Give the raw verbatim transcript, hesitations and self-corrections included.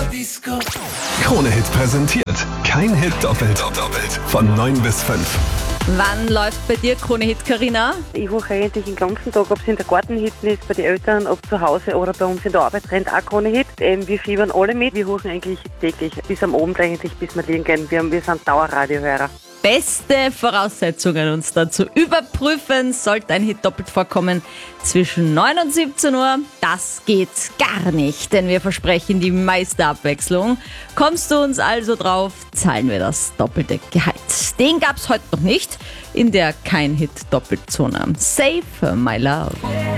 Krone-Hit präsentiert. Kein Hit doppelt. doppelt. Von neun bis fünf. Wann läuft bei dir Krone-Hit, Carina? Ich wache eigentlich den ganzen Tag, ob es in der Gartenhitten ist, bei den Eltern, ob zu Hause oder bei uns in der Arbeit rennt auch Krone-Hit. Ähm, wir fiebern alle mit. Wir hören eigentlich täglich, bis am Abend eigentlich, bis wir liegen gehen. Wir, wir sind Dauerradiohörer. Beste Voraussetzungen, uns da zu überprüfen, sollte ein Hit doppelt vorkommen zwischen neun und siebzehn Uhr. Das geht gar nicht, denn wir versprechen die meiste Abwechslung. Kommst du uns also drauf, zahlen wir das doppelte Gehalt. Den gab's heute noch nicht in der Kein Hit Doppelzone. Save my love.